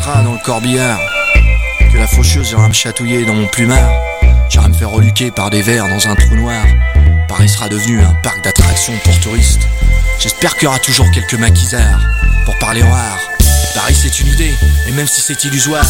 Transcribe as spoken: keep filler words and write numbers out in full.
jettera dans le corbillard, que la faucheuse ira me chatouiller dans mon plumard. J'irai me faire reluquer par des vers dans un trou noir. Paris sera devenu un parc d'attractions pour touristes. J'espère qu'il y aura toujours quelques maquisards pour parler en art. Paris c'est une idée, et même si c'est illusoire,